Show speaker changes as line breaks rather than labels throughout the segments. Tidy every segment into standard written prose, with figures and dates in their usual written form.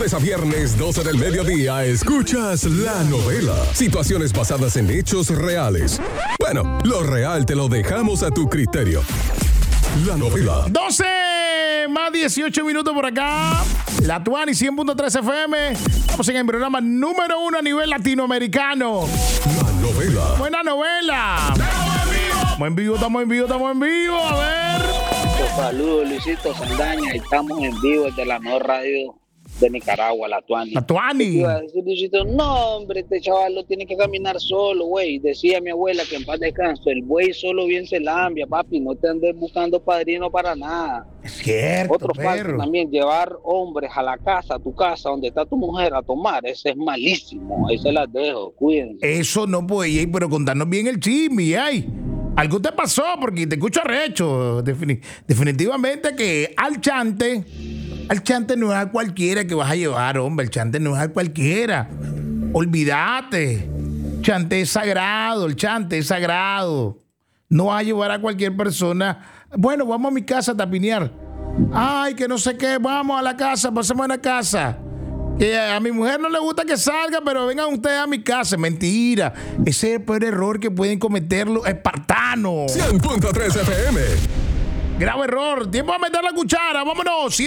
lunes a viernes, 12 del mediodía, escuchas La Novela. Situaciones basadas en hechos reales. Bueno, lo real te lo dejamos a tu criterio. La Novela.
12 más 18 minutos por acá. La Tuani 100.3 FM. Estamos en el programa número 1 a nivel latinoamericano.
La Novela.
Buena novela. Estamos en vivo. A ver.
Saludos, Luisito Saldaña. Estamos en vivo desde la mejor radio de Nicaragua, la Tuani.
La Tuani.
Iba a decir, Luisito, no, hombre, este chaval lo tiene que caminar solo, güey. Decía mi abuela que en paz descanso, el güey solo bien se lambia, papi. No te andes buscando padrino para nada.
Es cierto,
Otro falso también, llevar hombres a la casa, a tu casa, donde está tu mujer, a tomar. Ese es malísimo. Ahí se las dejo, cuídense.
Eso no puede ir, pero contarnos bien el chisme, ay. Algo te pasó, porque te escucho arrecho. Definitivamente que al chante no es a cualquiera que vas a llevar, hombre. El chante no es a cualquiera. Olvídate. El chante es sagrado. No vas a llevar a cualquier persona. Bueno, vamos a mi casa a tapinear. Ay, que no sé qué, vamos a la casa, pasemos a la casa. Que a mi mujer no le gusta que salga, pero vengan ustedes a mi casa. Mentira. Ese es el peor error que pueden cometer los espartanos.
100.3 FM.
Grave error. Tiempo a meter la cuchara. Vámonos.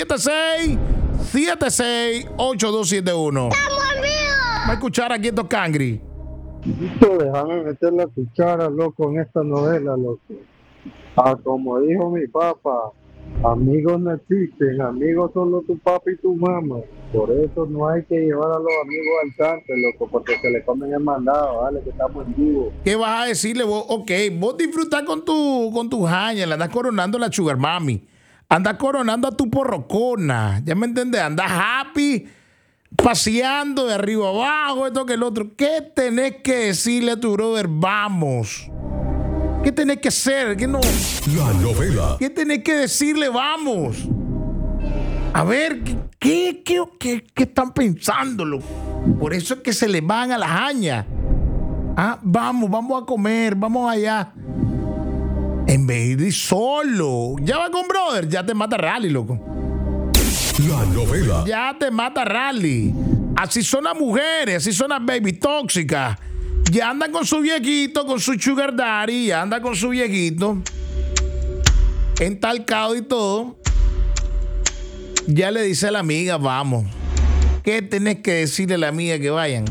768271.
¡Estamos en vivo!
Va a escuchar aquí estos cangri.
Déjame meter la cuchara, loco, en esta novela, loco. Como dijo mi papá, amigos no existen, amigos solo tu papá y tu mamá. Por eso no hay que llevar a los amigos al chante, loco, porque se le comen el mandado, ¿vale? Que estamos en vivo.
¿Qué vas a decirle vos? Ok, vos disfrutás con tu jaña, le andas coronando la sugar mami. Andas coronando a tu porrocona, ¿ya me entendés? Andas happy, paseando de arriba abajo, esto que el otro. ¿Qué tenés que decirle a tu brother? Vamos. ¿Qué tenés que hacer? ¿Qué no?
La Novela.
¿Qué tenés que decirle? Vamos. A ver, ¿qué están pensándolo? Por eso es que se le van a la jaña. Ah, vamos a comer, vamos allá. En vez de ir solo. Ya va con brother, ya te mata Rally, loco.
La Novela.
Ya te mata Rally. Así son las mujeres, así son las baby tóxicas. Ya andan con su viejito, con su sugar daddy, ya anda con su viejito. Entalcado y todo. Ya le dice a la amiga, vamos. ¿Qué tenés que decirle a la amiga que vayan?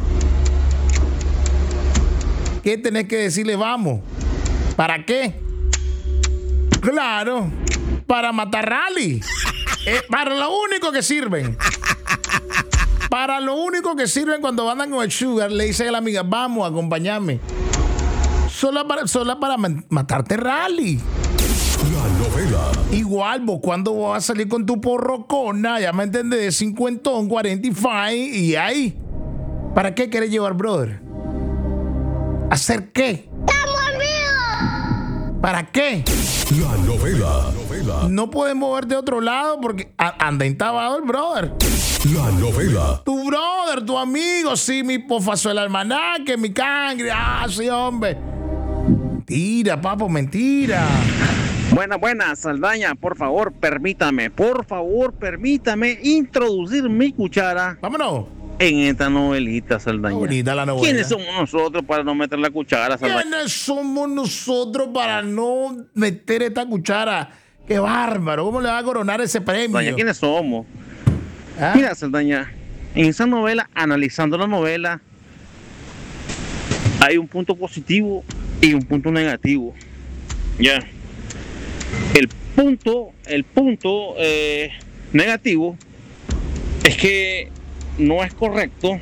¿Qué tenés que decirle, vamos? ¿Para qué? Claro, para matar Rally. Para lo único que sirven. Para lo único que sirven cuando andan con el sugar, le dice a la amiga, vamos, acompáñame. Solo para matarte Rally.
La Novela.
Igual, vos cuando vas a salir con tu porrocona, ya me entendés, 50, 45, y ahí. ¿Para qué querés llevar, brother? ¿Hacer qué?
¡Estamos en vivo!
¿Para qué?
La Novela.
No puedes moverte de otro lado porque anda entabado el brother.
La Novela.
Tu brother, tu amigo, sí, mi pofazo el almanaque, mi cangre. Ah, sí, hombre. Mentira, papo, mentira.
Buenas, Saldaña, por favor, permítame introducir mi cuchara.
Vámonos.
En esta novelita, Saldaña.
Bonita la novela.
¿Quiénes somos nosotros para no meter la cuchara, Saldaña?
¿Quiénes somos nosotros para no meter esta cuchara? ¡Qué bárbaro! ¿Cómo le va a coronar ese premio?
Saldaña, ¿quiénes somos?
¿Ah?
Mira, Saldaña, en esa novela, analizando la novela, hay un punto positivo y un punto negativo. Ya. El punto negativo es que no es correcto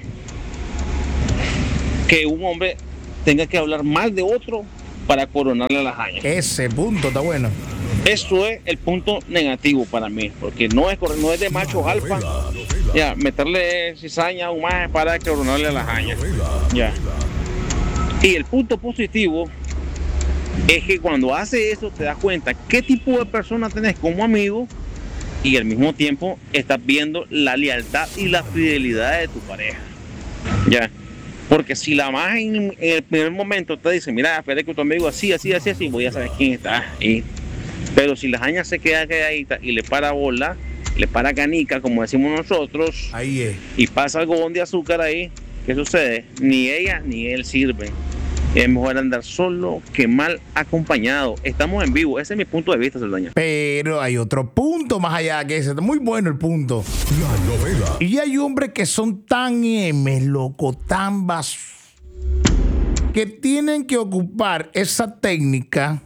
que un hombre tenga que hablar mal de otro para coronarle las hazañas.
Ese punto está bueno.
Eso es el punto negativo para mí, porque no es correcto, no es de machos alfa ya meterle cizaña a un maje para coronarle las hazañas. Ya. Y el punto positivo es que cuando hace eso te das cuenta qué tipo de persona tenés como amigo y al mismo tiempo estás viendo la lealtad y la fidelidad de tu pareja. Ya. Porque si la más en el primer momento te dice, mira, espera que tu amigo así, voy a saber quién está ahí. Pero si la jaña se queda quedadita y le para bola, le para canica, como decimos nosotros,
Ahí es.
y pasa algodón de azúcar ahí, ¿qué sucede? Ni ella ni él sirven. Es mejor andar solo que mal acompañado. Estamos en vivo, ese es mi punto de vista, Saldaña.
Pero hay otro punto más allá que ese. Muy bueno el punto.
La novela.
Y hay hombres que son tan loco, tan que tienen que ocupar esa técnica,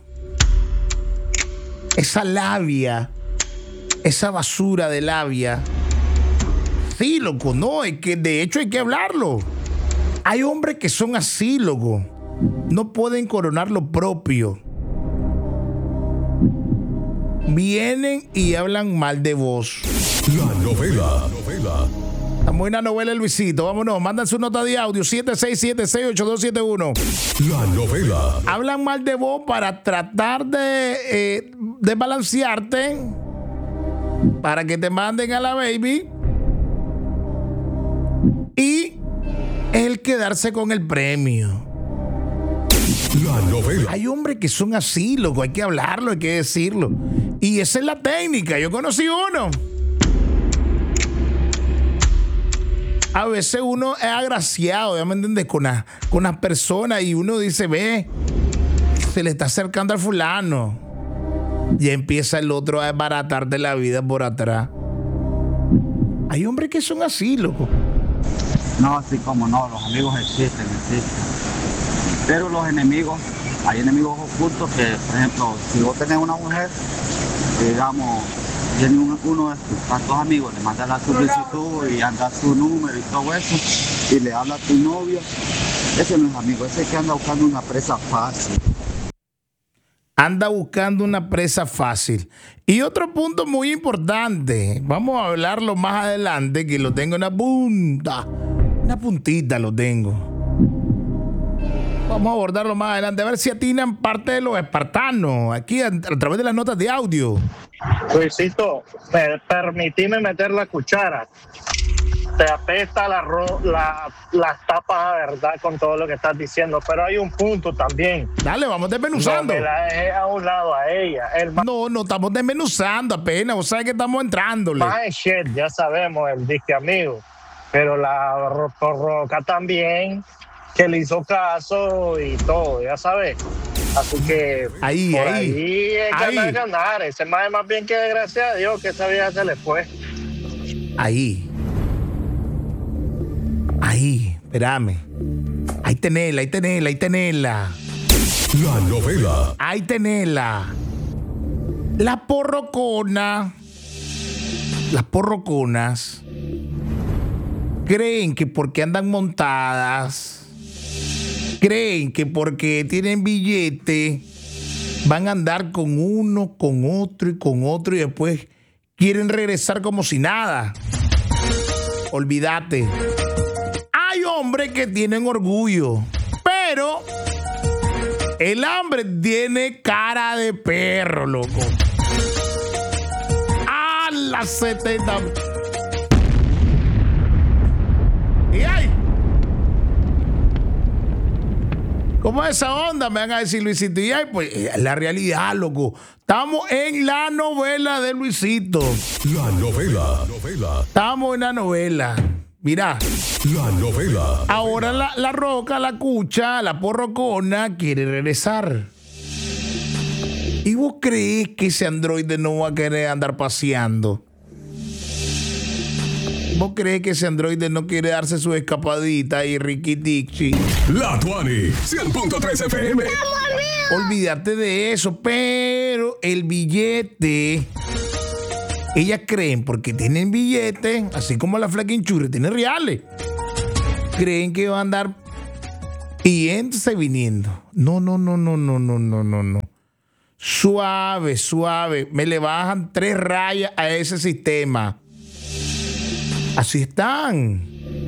esa labia, esa basura de labia. Sí, loco, no, es que de hecho hay que hablarlo. Hay hombres que son así, loco. No pueden coronar lo propio. Vienen y hablan mal de vos.
La novela.
Estamos en la novela, Luisito. Vámonos, mandan su nota de audio 76768271.
La novela.
Hablan mal de vos para tratar de balancearte, para que te manden a la baby y el quedarse con el premio.
La novela.
Hay hombres que son así, loco. Hay que hablarlo, hay que decirlo. Y esa es la técnica. Yo conocí uno. A veces uno es agraciado, ¿ya me entiendes? Con las personas y uno dice, ve, se le está acercando al fulano. Y empieza el otro a desbaratarte la vida por atrás. Hay hombres que son así, loco.
No, así como no, los amigos existen. Pero los enemigos, hay enemigos ocultos que, por ejemplo, si vos tenés una mujer, digamos, tiene uno de tus tantos amigos, le manda la solicitud y anda su número y todo eso, y le habla a tu novia, ese no es amigo, ese es que anda buscando una presa fácil.
Anda buscando una presa fácil. Y otro punto muy importante, vamos a hablarlo más adelante, que lo tengo en una puntita lo tengo. Vamos a abordarlo más adelante, a ver si atinan parte de los espartanos, aquí a través de las notas de audio.
Luisito, permitime meter la cuchara. Te apesta las tapas a verdad con todo lo que estás diciendo, pero hay un punto también.
Dale, vamos desmenuzando.
No me la dejé a un lado a ella.
No estamos desmenuzando apenas, vos sabes que estamos entrándole.
My shit, ya sabemos, el disque amigo. Pero la Roca también, que le hizo caso y todo, ya sabes. Así que
ahí
hay que ganar. Ese más bien que gracias a Dios que esa vida se le fue.
Ahí, espérame. Ahí tenela.
La novela.
Ahí tenela. Las porroconas creen que porque andan montadas, creen que porque tienen billete van a andar con uno, con otro y después quieren regresar como si nada. Olvídate. Hay hombres que tienen orgullo, pero el hambre tiene cara de perro, loco. A las 70. Y ay, ¿cómo es esa onda? Me van a decir, Luisito. Y ay, pues la realidad, loco. Estamos en la novela de Luisito.
La novela.
Estamos en la novela. Mira.
La novela.
Ahora la Roca, la Cucha, la porrocona quiere regresar. ¿Y vos crees que ese androide no va a querer andar paseando? ¿Vos crees que ese androide no quiere darse su escapadita y riquitichi?
La Tuani, 100.3 FM.
Olvídate de eso, pero el billete, ellas creen, porque tienen billete, así como la flaquinchurri tiene reales, creen que va a andar yéndose viniendo. No. Suave. Me le bajan 3 rayas a ese sistema. Así están.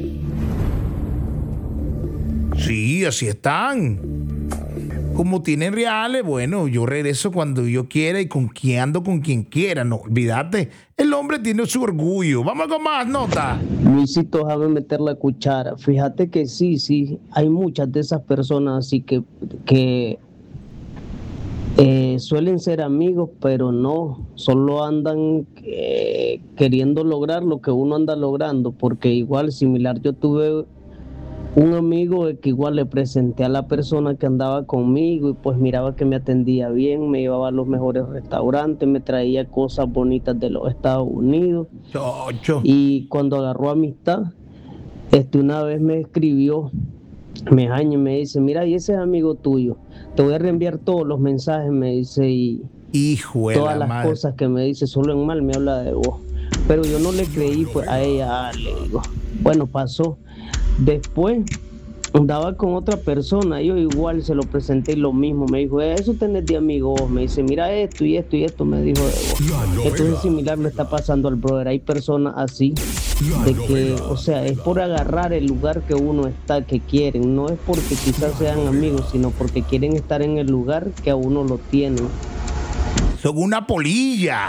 Sí, así están. Como tienen reales, bueno, yo regreso cuando yo quiera y con quien quiera. No, olvídate. El hombre tiene su orgullo. Vamos con más nota.
Luisito, déjame meter la cuchara. Fíjate que sí, hay muchas de esas personas así que Suelen ser amigos, pero no, solo andan queriendo lograr lo que uno anda logrando, porque igual similar yo tuve un amigo que igual le presenté a la persona que andaba conmigo y pues miraba que me atendía bien, me llevaba a los mejores restaurantes, me traía cosas bonitas de los Estados Unidos. Y cuando agarró amistad, una vez me escribió, me jaña y me dice, mira, y ese es amigo tuyo, te voy a reenviar todos los mensajes, me dice, y todas las cosas que me dice, solo en mal me habla de vos. Pero yo no le creí pues a ella, le digo, bueno, pasó. Después andaba con otra persona, yo igual se lo presenté y lo mismo, me dijo, eso tenés de amigo vos, me dice, mira esto y esto y esto, me dijo de vos. Entonces similar le está pasando al brother, hay personas así, de que, o sea, es por agarrar el lugar que uno está, que quieren, no es porque quizás sean amigos, sino porque quieren estar en el lugar que a uno lo tienen.
Son una polilla.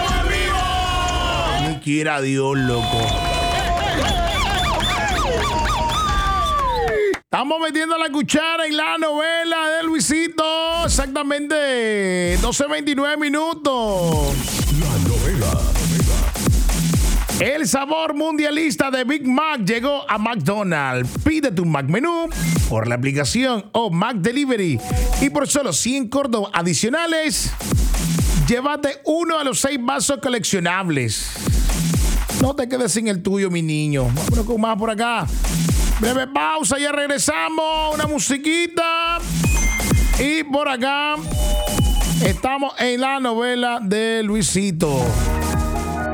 Ni quiera Dios, loco. Estamos metiendo la cuchara en la novela de Luisito. Exactamente 12:29 minutos.
La novela.
El sabor mundialista de Big Mac llegó a McDonald's. Pide tu Mac Menú por la aplicación o Mac Delivery. Y por solo 100 córdobas adicionales, llévate uno de los 6 vasos coleccionables. No te quedes sin el tuyo, mi niño. Vámonos con más por acá. Breve pausa, ya regresamos. Una musiquita. Y por acá estamos en la novela de Luisito.